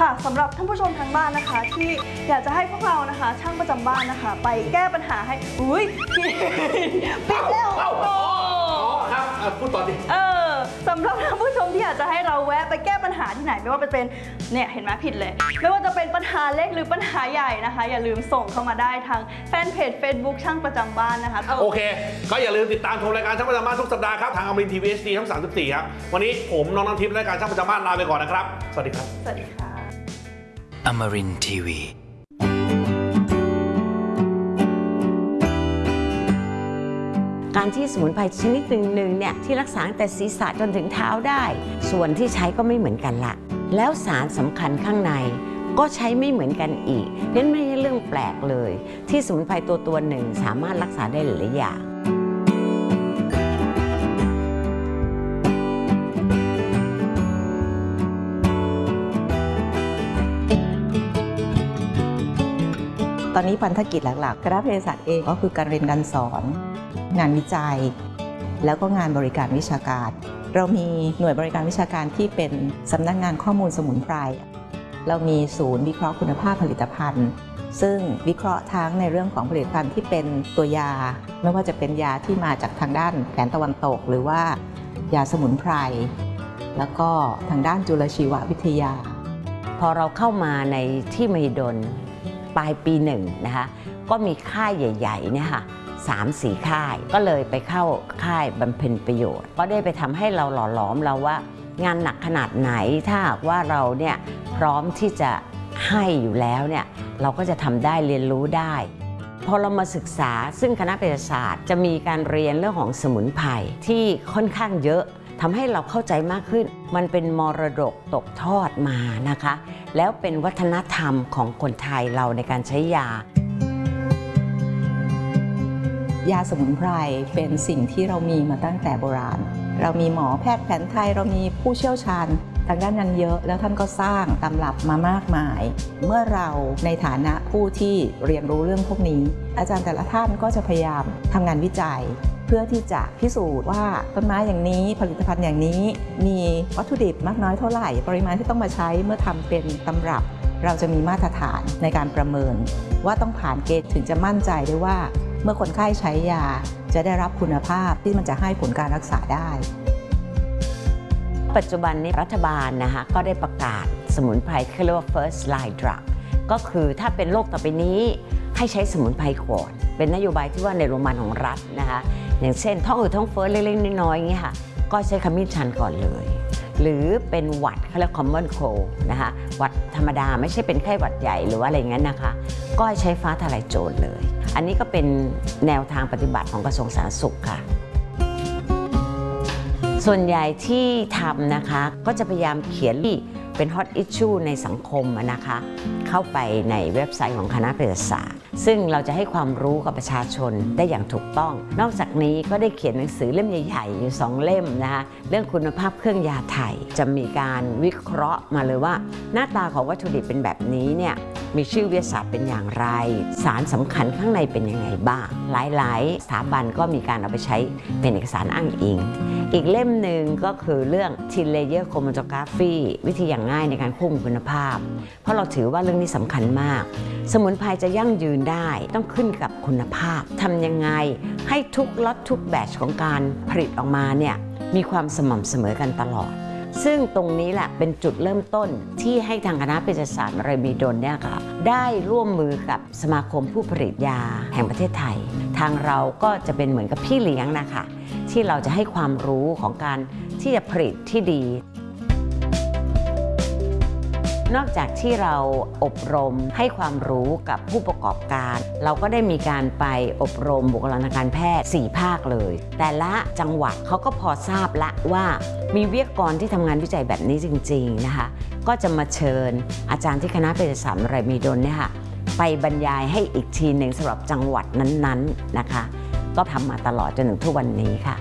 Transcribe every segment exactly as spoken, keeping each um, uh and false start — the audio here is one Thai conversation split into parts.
ค่ะสำหรับท่านผู้ชมทางบ้านนะคะที่อยากจะให้พวกเรานะคะช่างประจำบ้านนะคะไปแก้ปัญหาให้อุ้ยปิดแล้วโอ้ครับพูดต่อดิเออสำหรับท่านผู้ชมที่อยากจะให้เราแวะไปแก้ปัญหาที่ไหนไม่ว่าจะเป็นเนี่ยเห็นไหมผิดเลยไม่ว่าจะเป็นปัญหาเล็กหรือปัญหาใหญ่นะคะอย่าลืมส่งเข้ามาได้ทางแฟนเพจ Facebook ช่างประจำบ้านนะคะโอเคก็อย่าลืมติดตามชมรายการช่างประจำบ้านทุกสัปดาห์ครับทางอมรินทร์ทีวี เอช ดี ช่องสามสิบสี่ครับวันนี้ผมน้องน้ำทิพย์รายการช่างประจำบ้านลาไปก่อนนะครับสวัสดีครับสวัสดีค่ะอมรินทร์ทีวีการที่สมุนไพรชนิดหนึ่งเนี่ยที่รักษาตั้งแต่ศีรษะจนถึงเท้าได้ส่วนที่ใช้ก็ไม่เหมือนกันละแล้วสารสำคัญข้างในก็ใช้ไม่เหมือนกันอีกนั่นไม่ใช่เรื่องแปลกเลยที่สมุนไพรตัวตัวหนึ่งสามารถรักษาได้หลายอย่างตอนนี้พันธกิจหลักๆคณะเภสัชเองก็คือการเรียนการสอนงานวิจัยแล้วก็งานบริการวิชาการเรามีหน่วยบริการวิชาการที่เป็นสำนักงานข้อมูลสมุนไพรเรามีศูนย์วิเคราะห์คุณภาพผลิตภัณฑ์ซึ่งวิเคราะห์ทั้งในเรื่องของผลิตภัณฑ์ที่เป็นตัวยาไม่ว่าจะเป็นยาที่มาจากทางด้านแผนตะวันตกหรือว่ายาสมุนไพรแล้วก็ทางด้านจุลชีววิทยาพอเราเข้ามาในที่มหิดลปลายปีหนึ่งนะคะก็มีค่ายใหญ่ๆเนี่ยค่ะสามสี่ค่ายก็เลยไปเข้าค่ายบำเพ็ญประโยชน์ก็ได้ไปทำให้เราหล่อหลอมเราว่างานหนักขนาดไหนถ้าหากว่าเราเนี่ยพร้อมที่จะให้อยู่แล้วเนี่ยเราก็จะทำได้เรียนรู้ได้พอเรามาศึกษาซึ่งคณะเภสัชศาสตร์จะมีการเรียนเรื่องของสมุนไพรที่ค่อนข้างเยอะทำให้เราเข้าใจมากขึ้นมันเป็นมรดกตกทอดมานะคะแล้วเป็นวัฒนธรรมของคนไทยเราในการใช้ยายาสมุนไพรเป็นสิ่งที่เรามีมาตั้งแต่โบราณเรามีหมอแพทย์แผนไทยเรามีผู้เชี่ยวชาญทางด้านนั้นเยอะแล้วท่านก็สร้างตำรับมามากมายเมื่อเราในฐานะผู้ที่เรียนรู้เรื่องพวกนี้อาจารย์แต่ละท่านก็จะพยายามทำงานวิจัยเพื่อที่จะพิสูจน์ว่าต้นไม้อย่างนี้ผลิตภัณฑ์อย่างนี้มีวัตถุดิบมากน้อยเท่าไหร่ปริมาณที่ต้องมาใช้เมื่อทำเป็นตำรับเราจะมีมาตรฐานในการประเมินว่าต้องผ่านเกณฑ์ถึงจะมั่นใจได้ว่าเมื่อคนไข้ใช้ยาจะได้รับคุณภาพที่มันจะให้ผลการรักษาได้ปัจจุบันนี้รัฐบาลนะคะก็ได้ประกาศสมุนไพรที่เรียกว่า first line drug ก็คือถ้าเป็นโรคต่อไปนี้ให้ใช้สมุนไพรก่อนเป็นนโยบายที่ว่าในโรงพยาบาลของรัฐนะคะอย่างเช่นท้องอืดท้องเฟ้อเล็กๆน้อยๆอย่างนี้ค่ะก็ใช้ขมิ้นชันก่อนเลยหรือเป็นหวัดเขาเรียก common cold นะคะหวัดธรรมดาไม่ใช่เป็นไข้หวัดใหญ่หรือว่าอะไรอย่างนั้นนะคะก็ใช้ฟ้าทลายโจรเลยอันนี้ก็เป็นแนวทางปฏิบัติของกระทรวงสาธารณสุขค่ะส่วนใหญ่ที่ทำนะคะก็จะพยายามเขียนเป็น hot issue ในสังคมนะคะเข้าไปในเว็บไซต์ของคณะเภสัชศาสตร์ซึ่งเราจะให้ความรู้กับประชาชนได้อย่างถูกต้องนอกจากนี้ก็ได้เขียนหนังสือเล่มใหญ่ๆอยู่สองเล่มนะคะเรื่องคุณภาพเครื่องยาไทยจะมีการวิเคราะห์มาเลยว่าหน้าตาของวัตถุดิบเป็นแบบนี้เนี่ยมีชื่อวิทยาศาสตร์เป็นอย่างไรสารสำคัญข้างในเป็นยังไงบ้างหลายๆสถาบันก็มีการเอาไปใช้เป็นเอกสารอ้างอิงอีกเล่มหนึ่งก็คือเรื่อง Thin Layer Chromatography วิธีอย่างง่ายในการควบคุมคุณภาพเพราะเราถือว่าเรื่องนี้สำคัญมากสมุนไพรจะยั่งยืนได้ต้องขึ้นกับคุณภาพทำยังไงให้ทุกล็อตทุกแบตช์ของการผลิตออกมาเนี่ยมีความสม่ำเสมอกันตลอดซึ่งตรงนี้แหละเป็นจุดเริ่มต้นที่ให้ทางคณะเภสัชศาสตร์มหิดลเนี่ยค่ะได้ร่วมมือกับสมาคมผู้ผลิตยาแห่งประเทศไทยทางเราก็จะเป็นเหมือนกับพี่เลี้ยงนะคะที่เราจะให้ความรู้ของการที่จะผลิตที่ดีนอกจากที่เราอบรมให้ความรู้กับผู้ประกอบการเราก็ได้มีการไปอบรมบุคลากรทางการแพทย์สี่ภาคเลยแต่ละจังหวัดเขาก็พอทราบละว่ามีวิทยากรที่ทำงานวิจัยแบบนี้จริงๆนะคะก็จะมาเชิญอาจารย์ที่คณะเภสัชศาสตร์มหิดลเนี่ยค่ะไปบรรยายให้อีกทีหนึ่งสำหรับจังหวัดนั้นๆนะคะก็ทำมาตลอดจนถึงทุกวันนี้ค่ะ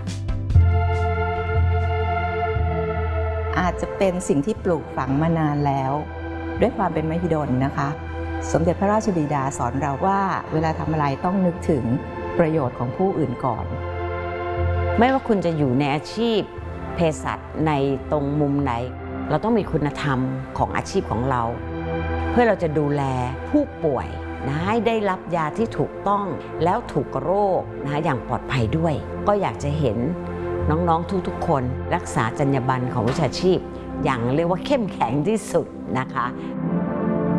อาจจะเป็นสิ่งที่ปลูกฝังมานานแล้วด้วยความเป็นมหิดลนะคะสมเด็จพระราชบิดาสอนเราว่าเวลาทำอะไรต้องนึกถึงประโยชน์ของผู้อื่นก่อนไม่ว่าคุณจะอยู่ในอาชีพเภสัชในตรงมุมไหนเราต้องมีคุณธรรมของอาชีพของเรา เพื่อเราจะดูแลผู้ป่วยนะให้ได้รับยาที่ถูกต้องแล้วถูกโรคนะอย่างปลอดภัยด้วยก็อยากจะเห็นน้องๆทุกๆคนรักษาจรรยาบรรณของวิชาชีพอย่างเรียกว่าเข้มแข็งที่สุดนะคะ